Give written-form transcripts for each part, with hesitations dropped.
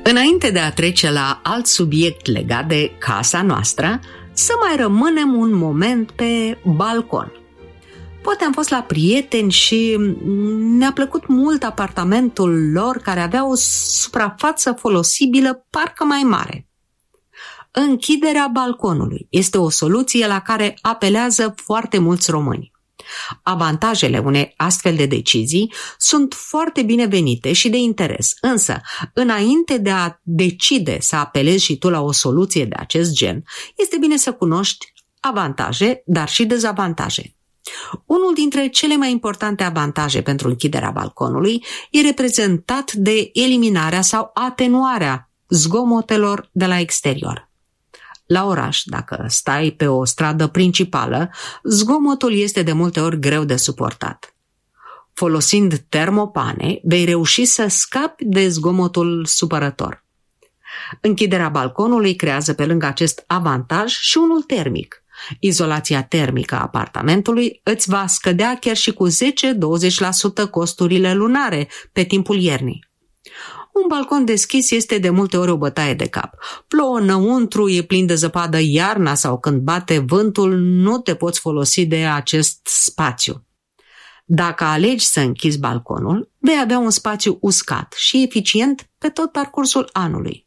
Înainte de a trece la alt subiect legat de casa noastră, să mai rămânem un moment pe balcon. Poate am fost la prieteni și ne-a plăcut mult apartamentul lor, care avea o suprafață folosibilă parcă mai mare. Închiderea balconului este o soluție la care apelează foarte mulți români. Avantajele unei astfel de decizii sunt foarte binevenite și de interes, însă, înainte de a decide să apelezi și tu la o soluție de acest gen, este bine să cunoști avantaje, dar și dezavantaje. Unul dintre cele mai importante avantaje pentru închiderea balconului e reprezentat de eliminarea sau atenuarea zgomotelor de la exterior. La oraș, dacă stai pe o stradă principală, zgomotul este de multe ori greu de suportat. Folosind termopane, vei reuși să scapi de zgomotul supărător. Închiderea balconului creează pe lângă acest avantaj și unul termic. Izolația termică a apartamentului îți va scădea chiar și cu 10-20% costurile lunare pe timpul iernii. Un balcon deschis este de multe ori o bătaie de cap. Plouă înăuntru, e plin de zăpadă iarna sau când bate vântul, nu te poți folosi de acest spațiu. Dacă alegi să închizi balconul, vei avea un spațiu uscat și eficient pe tot parcursul anului.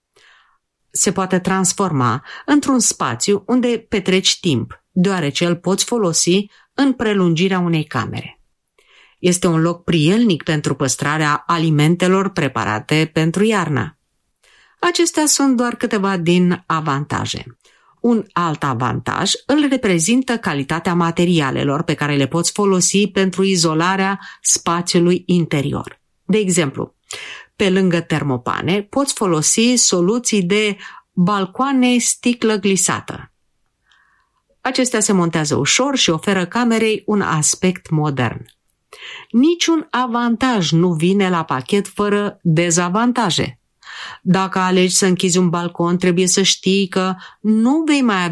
Se poate transforma într-un spațiu unde petreci timp, deoarece îl poți folosi în prelungirea unei camere. Este un loc prielnic pentru păstrarea alimentelor preparate pentru iarnă. Acestea sunt doar câteva din avantaje. Un alt avantaj îl reprezintă calitatea materialelor pe care le poți folosi pentru izolarea spațiului interior. De exemplu, pe lângă termopane poți folosi soluții de balcoane sticlă glisată. Acestea se montează ușor și oferă camerei un aspect modern. Niciun avantaj nu vine la pachet fără dezavantaje. Dacă alegi să închizi un balcon, trebuie să știi că nu vei mai